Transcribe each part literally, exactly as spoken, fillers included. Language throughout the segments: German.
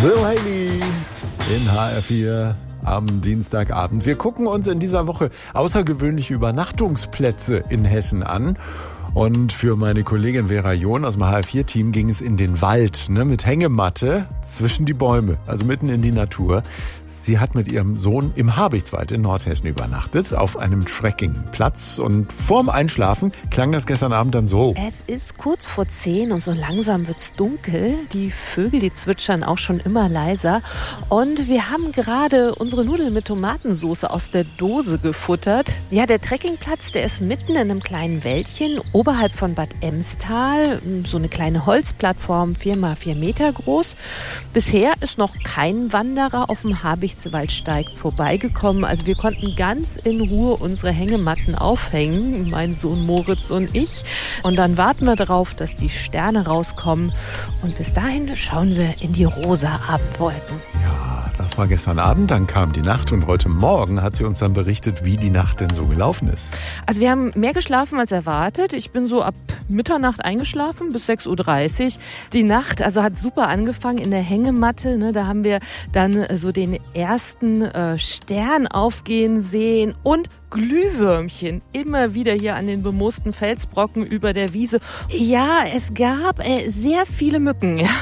Lil Hailey in H R vier am Dienstagabend. Wir gucken uns in dieser Woche außergewöhnliche Übernachtungsplätze in Hessen an. Und für meine Kollegin Vera John aus dem H R vier Team ging es in den Wald, ne, mit Hängematte zwischen die Bäume, also mitten in die Natur. Sie hat mit ihrem Sohn im Habichtswald in Nordhessen übernachtet, auf einem Trekkingplatz. Und vorm Einschlafen klang das gestern Abend dann so. Es ist kurz vor zehn und so langsam wird's dunkel. Die Vögel, die zwitschern auch schon immer leiser. Und wir haben gerade unsere Nudeln mit Tomatensauce aus der Dose gefuttert. Ja, der Trekkingplatz, der ist mitten in einem kleinen Wäldchen oberhalb von Bad Emstal. So eine kleine Holzplattform, vier mal vier Meter groß. Bisher ist noch kein Wanderer auf dem Habichtswaldsteig vorbeigekommen. Also wir konnten ganz in Ruhe unsere Hängematten aufhängen, mein Sohn Moritz und ich. Und dann warten wir darauf, dass die Sterne rauskommen. Und bis dahin schauen wir in die rosa Abendwolken. Ja, das war gestern Abend, dann kam die Nacht und heute Morgen hat sie uns dann berichtet, wie die Nacht denn so gelaufen ist. Also wir haben mehr geschlafen als erwartet. Ich bin so ab Mitternacht eingeschlafen bis sechs Uhr dreißig. Die Nacht also hat super angefangen in der Hängematte. Ne? Da haben wir dann so den ersten äh, Stern aufgehen sehen und Glühwürmchen immer wieder hier an den bemoosten Felsbrocken über der Wiese. Ja, es gab äh, sehr viele Mücken. Ja.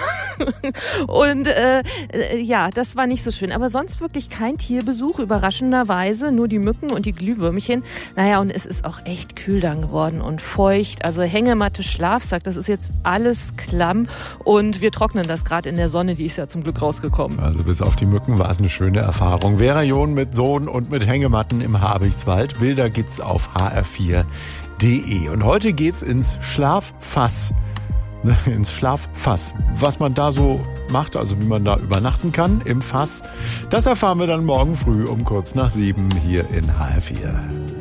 Und äh, ja, das war nicht so schön. Aber sonst wirklich kein Tierbesuch, überraschenderweise. Nur die Mücken und die Glühwürmchen. Naja, und es ist auch echt kühl dann geworden und feucht. Also Hängematte, Schlafsack, das ist jetzt alles klamm. Und wir trocknen das gerade in der Sonne, die ist ja zum Glück rausgekommen. Also bis auf die Mücken war es eine schöne Erfahrung. Vera John mit Sohn und mit Hängematten im Habichtswald. Bilder gibt's auf h r vier punkt d e. Und heute geht's ins Schlaffass. Ins Schlaffass. Was man da so macht, also wie man da übernachten kann im Fass, das erfahren wir dann morgen früh um kurz nach sieben hier in H R vier.